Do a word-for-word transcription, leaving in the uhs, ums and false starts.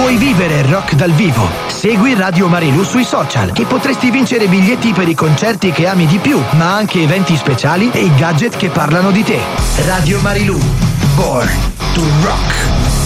Vuoi vivere il rock dal vivo? Segui Radio Marilù sui social e potresti vincere biglietti per i concerti che ami di più, ma anche eventi speciali e i gadget che parlano di te. Radio Marilù, born to rock.